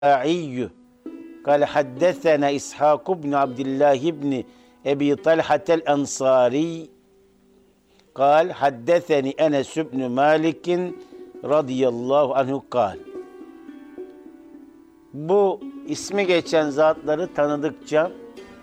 الأوزاعي قال حدثنا إسحاق بن عبد الله بن أبي طلحة الأنصاري قال حدثني أنس بن مالك رضي الله عنه قال. Bu ismi geçen zatları tanıdıkça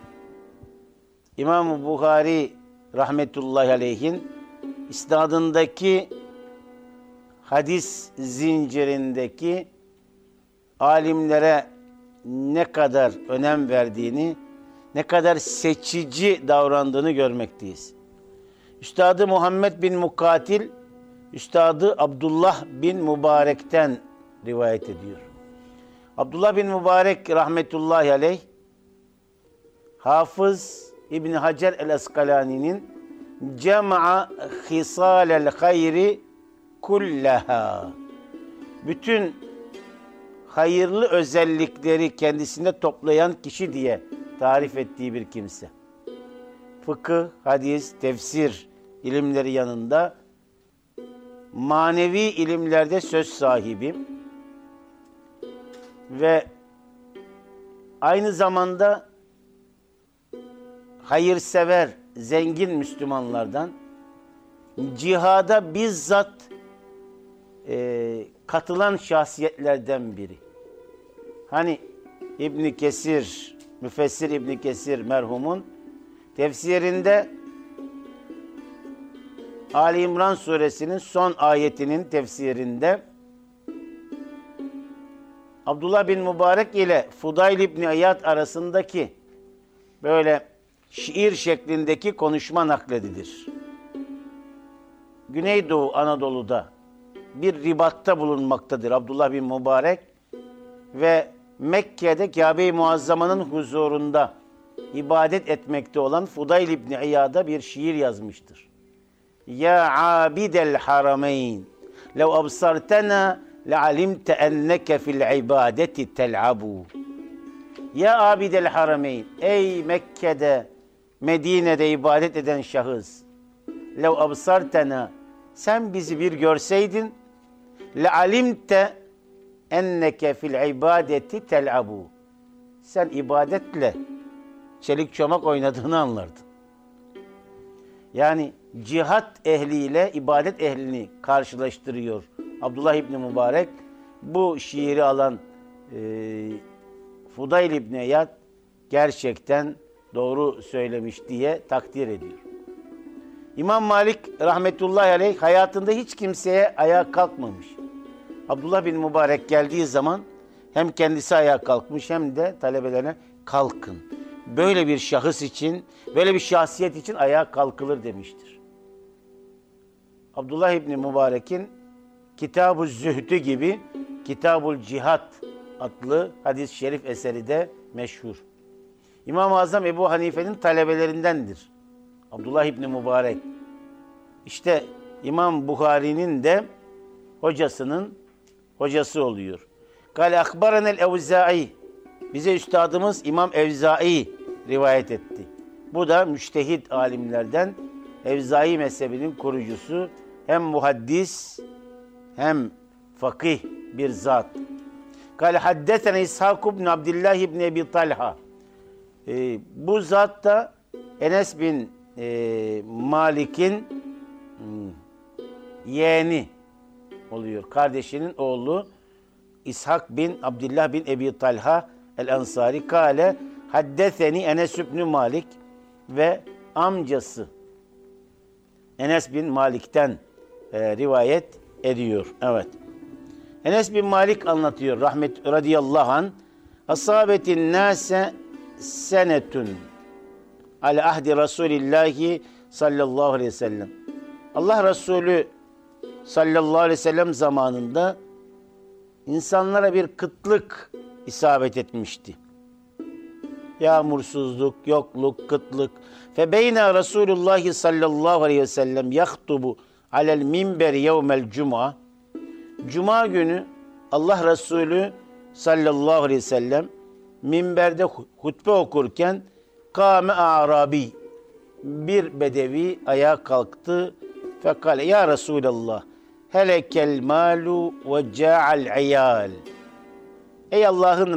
İmam-ı Buhari rahmetullahi aleyhin isnadındaki hadis zincirindeki alimlere ne kadar önem verdiğini, ne kadar seçici davrandığını görmekteyiz. Üstadı Muhammed bin Mukatil, Üstadı Abdullah bin Mübarek'ten rivayet ediyor. Abdullah bin Mübarek rahmetullahi aleyh, Hafız İbn Hacer el-Askalani'nin Cema'a Hisalel Hayri Kullaha, bütün hayırlı özellikleri kendisinde toplayan kişi diye tarif ettiği bir kimse. Fıkıh, hadis, tefsir ilimleri yanında manevi ilimlerde söz sahibi ve aynı zamanda hayırsever, zengin Müslümanlardan, cihada bizzat katılan şahsiyetlerden biri. Hani İbn Kesir, müfessir İbn Kesir merhumun tefsirinde Ali İmran suresinin son ayetinin tefsirinde Abdullah bin Mübarek ile Fudayl İbni İyad arasındaki böyle şiir şeklindeki konuşma nakledilir. Güneydoğu Anadolu'da bir ribatta bulunmaktadır Abdullah bin Mübarek ve Mekke'de Kabe-i Muazzama'nın huzurunda ibadet etmekte olan Fudayl İbni İyad'a bir şiir yazmıştır. Ya abidel harameyn lev absartena le'alimte enneke fil ibadeti tel'abu. Ya abidel harameyn, ey Mekke'de, Medine'de ibadet eden şahıs, lev absartena, sen bizi bir görseydin, le'alimte enneke fil ibadeti tel'abu, sen ibadetle çelik çomak oynadığını anlardın. Yani cihat ehliyle ibadet ehlini karşılaştırıyor Abdullah İbni Mübarek. Bu şiiri alan Fudayl İbni İyad gerçekten doğru söylemiş diye takdir ediyor. İmam Malik rahmetullahi aleyh hayatında hiç kimseye ayağa kalkmamış. Abdullah bin Mübarek geldiği zaman hem kendisi ayağa kalkmış hem de talebelerine kalkın. Böyle bir şahıs için, böyle bir şahsiyet için ayağa kalkılır demiştir. Abdullah İbni Mübarek'in Kitab-ı Zühdü gibi Kitab-ül Cihat adlı hadis-i şerif eseri de meşhur. İmam-ı Azam Ebu Hanife'nin talebelerindendir Abdullah İbni Mübarek. İşte İmam Buhari'nin de hocasının hocası oluyor. Kale akbaranel Evza'i, bize üstadımız İmam Evza'i rivayet etti. Bu da müçtehid alimlerden, Evza'i mezhebinin kurucusu, hem muhaddis hem fakih bir zat. Kale haddesene İshak ibn Abdullah ibn Ebi Talha. Bu zat da Enes bin Malik'in yeğeni oluyor. Kardeşinin oğlu İshak bin Abdullah bin Ebi Talha el-Ansari. Kale haddeseni Enes ibn Malik, ve amcası Enes bin Malik'ten rivayet ediyor. Evet. Enes bin Malik anlatıyor radıyallahu anh. Asabetin nase senetun ala ahdi Resulillahi sallallahu aleyhi ve sellem. Allah Resulü sallallahu aleyhi ve sellem zamanında insanlara bir kıtlık isabet etmişti. Yağmursuzluk, yokluk, kıtlık. Febeyne Resulullah sallallahu aleyhi ve sellem yahtubu alel minber yevmel cuma. Cuma günü Allah Resulü sallallahu aleyhi ve sellem minberde hutbe okurken kâme a'rabi, bir bedevi ayağa kalktı. Fekale ya Resulallah helekel malu ve ca'al iyal. Ey Allah'ın